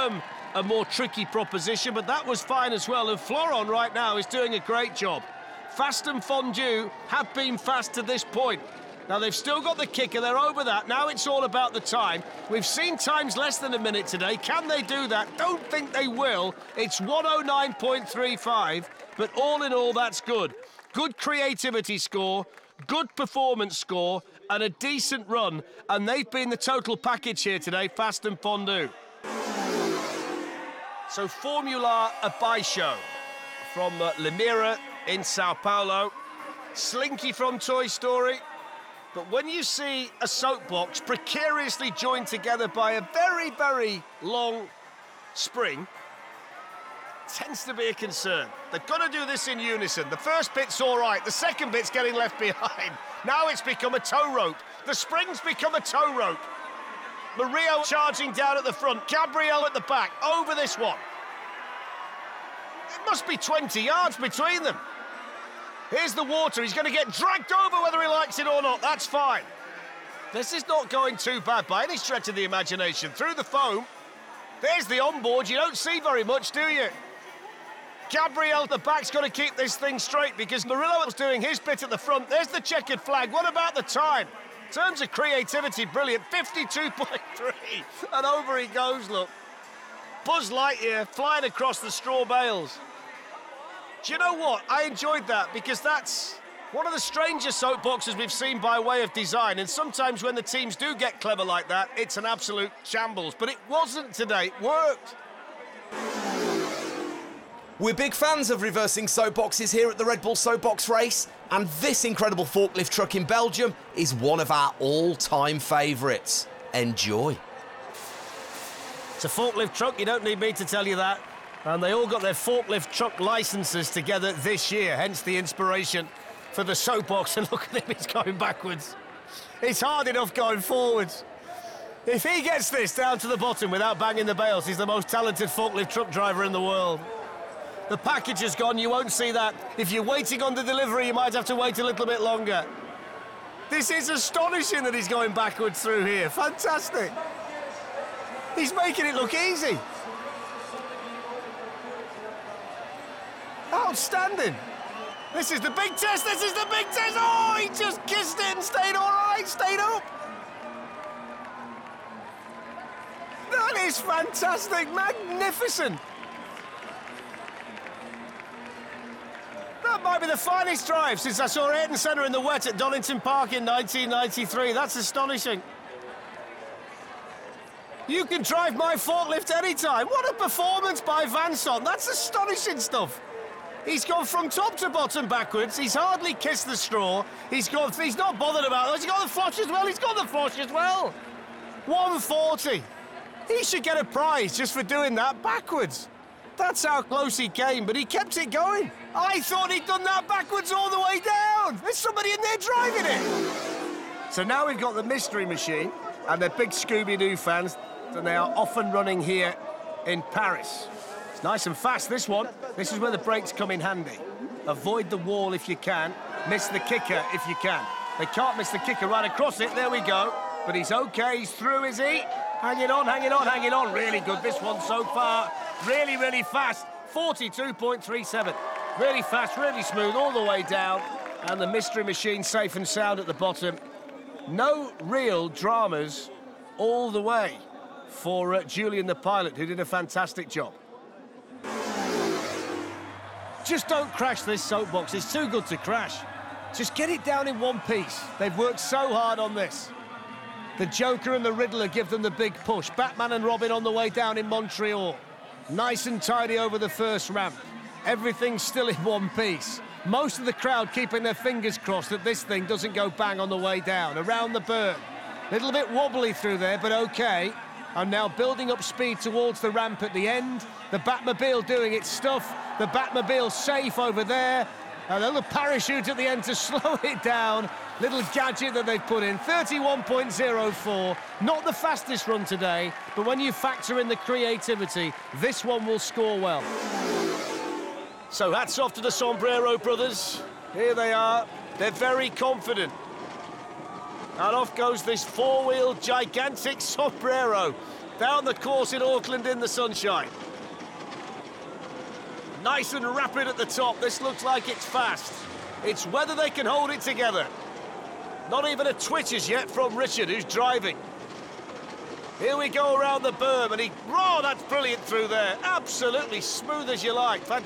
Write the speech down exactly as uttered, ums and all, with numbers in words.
term a more tricky proposition, but that was fine as well. And Floron right now is doing a great job. Fast and Fondue have been fast to this point. Now, they've still got the kicker, they're over that. Now it's all about the time. We've seen times less than a minute today. Can they do that? Don't think they will. It's one oh nine point three five, but all in all, that's good. Good creativity score, good performance score, and a decent run. And they've been the total package here today, Fast and Fondue. So, Formula Abaixo from uh, Limeira in Sao Paulo. Slinky from Toy Story. But when you see a soapbox precariously joined together by a very, very long spring, tends to be a concern. They've got to do this in unison. The first bit's all right. The second bit's getting left behind. Now it's become a tow rope. The spring's become a tow rope. Murillo charging down at the front. Gabriel at the back. Over this one. It must be twenty yards between them. Here's the water. He's going to get dragged over whether he likes it or not. That's fine. This is not going too bad by any stretch of the imagination. Through the foam. There's the onboard. You don't see very much, do you? Gabriel at the back's got to keep this thing straight because Murillo was doing his bit at the front. There's the checkered flag. What about the time? In terms of creativity, brilliant. fifty-two point three. And over he goes, look. Buzz Lightyear flying across the straw bales. Do you know what? I enjoyed that because that's one of the strangest soapboxes we've seen by way of design. And sometimes when the teams do get clever like that, it's an absolute shambles. But it wasn't today. It worked. We're big fans of reversing soapboxes here at the Red Bull Soapbox Race, and this incredible forklift truck in Belgium is one of our all-time favourites. Enjoy. It's a forklift truck, you don't need me to tell you that. And they all got their forklift truck licences together this year, hence the inspiration for the soapbox. And look at him, he's going backwards. It's hard enough going forwards. If he gets this down to the bottom without banging the bales, he's the most talented forklift truck driver in the world. The package is gone, you won't see that. If you're waiting on the delivery, you might have to wait a little bit longer. This is astonishing that he's going backwards through here. Fantastic. He's making it look easy. Outstanding. This is the big test, this is the big test. Oh, he just kissed it and stayed all right, stayed up. That is fantastic, magnificent. That might be the finest drive since I saw Ayrton Senna in the wet at Donington Park in nineteen ninety-three. That's astonishing. You can drive my forklift anytime. What a performance by Vanson. That's astonishing stuff. He's gone from top to bottom backwards. He's hardly kissed the straw. He's gone. He's not bothered about those. He's got the flush as well. He's got the flush as well. one forty. He should get a prize just for doing that backwards. That's how close he came, but he kept it going. I thought he'd done that backwards all the way down. There's somebody in there driving it. So now we've got the Mystery Machine, and they're big Scooby-Doo fans, and they are often running here in Paris. It's nice and fast, this one. This is where the brakes come in handy. Avoid the wall if you can. Miss the kicker if you can. They can't miss the kicker right across it. There we go. But he's okay. He's through, is he? Hanging on, hanging on, hanging on. Really good, this one so far. Really, really fast. forty-two point three seven. Really fast, really smooth all the way down. And the Mystery Machine safe and sound at the bottom. No real dramas all the way for uh, Julian the pilot, who did a fantastic job. Just don't crash this soapbox. It's too good to crash. Just get it down in one piece. They've worked so hard on this. The Joker and the Riddler give them the big push. Batman and Robin on the way down in Montreal. Nice and tidy over the first ramp. Everything's still in one piece. Most of the crowd keeping their fingers crossed that this thing doesn't go bang on the way down. Around the burn. Little bit wobbly through there, but okay. And now building up speed towards the ramp at the end. The Batmobile doing its stuff. The Batmobile safe over there. A little parachute at the end to slow it down. Little gadget that they've put in. thirty-one point oh four. Not the fastest run today, but when you factor in the creativity, this one will score well. So hats off to the Sombrero brothers. Here they are. They're very confident. And off goes this four-wheel gigantic Sombrero. Down the course in Auckland in the sunshine. Nice and rapid at the top. This looks like it's fast. It's whether they can hold it together. Not even a twitch as yet from Richard, who's driving. Here we go around the berm, and he... Oh, that's brilliant through there. Absolutely smooth as you like.